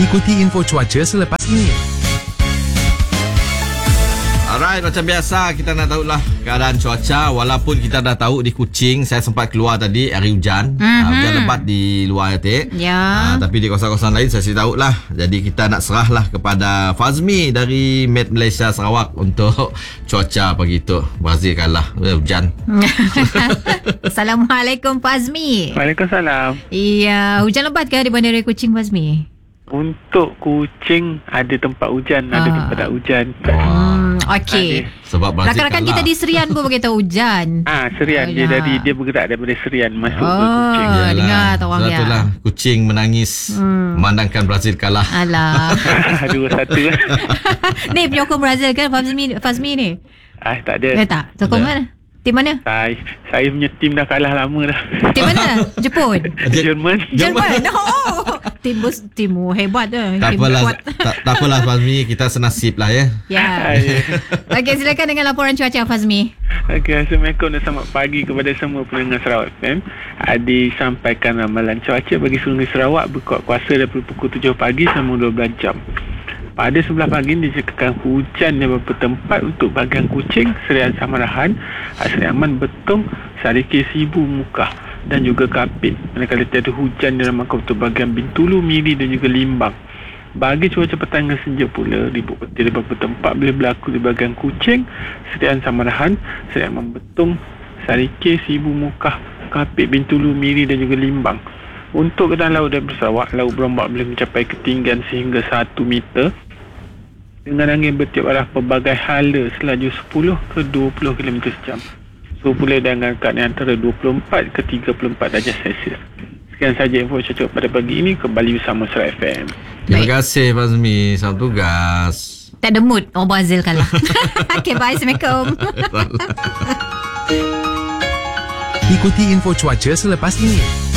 Ikuti info cuaca selepas ini. Alright, macam biasa kita nak tahulah keadaan cuaca. Walaupun kita dah tahu di Kuching, saya sempat keluar tadi hari hujan. Hujan lebat di luar tapi di kawasan-kawasan lain saya tahu lah. Jadi kita nak serahlah kepada Fazmi dari Met Malaysia Sarawak untuk cuaca pagi tu. Brazil kalah hujan. Assalamualaikum Fazmi. Waalaikumsalam. Iya, hujan lebat ke di Bandar Kuching Fazmi? Untuk Kuching ada tempat hujan, ada tempat tak hujan. Okey. Sebab Brazil rakan-rakan kita di Serian pun beritahu hujan. Serian dia bergerak daripada Serian masuk ke Kuching. Dengar tak orang dia. Itulah Kuching menangis memandangkan Brazil kalah. Alah. 2-1. Ni penyokong Brazil kan Fazmi ni? Tak ada. Tak. Sokong mana? Tim mana? Saya punya tim dah kalah lama dah. Tim mana? Jepun? Jerman. Tim hebat dah. Tak apalah Fazmi, kita senasib lah ya. Okey, silakan dengan laporan cuaca Fazmi. Okey, Assalamualaikum dan selamat pagi kepada semua pendengar Sarawak FM. Disampaikan ramalan cuaca bagi seluruh Sarawak berkuat kuasa daripada pukul 7 pagi selama 12 jam. Pada sebelah pagi dijangkakan hujan di beberapa tempat untuk bahagian Kuching, Serian Samarahan, Asriaman, Betong, Sarikih, Sibu, Mukah dan juga Kapit. Manakala tiada hujan diramakan untuk bahagian Bintulu, Miri dan juga Limbang. Bagi cuaca petang senja pula, ribut petir di beberapa tempat boleh berlaku di bahagian Kuching, Serian Samarahan, Asriaman, Betong, Sarikih, Sibu, Mukah, Kapit, Bintulu, Miri dan juga Limbang. Untuk keadaan laut dan Sarawak, laut berombak boleh mencapai ketinggian sehingga 1 meter dengan angin bertiup arah pelbagai hala selaju 10 ke 20 km sejam. Suhu pula dengan keadaan antara 24 ke 34 darjah Celsius. Sekian sahaja info cuaca pada pagi ini. Kembali bersama Sarawak FM. Terima kasih Fazmi, selamat tugas. Tak ada mood orang Brazil kalah. Okay, bye. Assalamualaikum. Ikuti info cuaca selepas ini.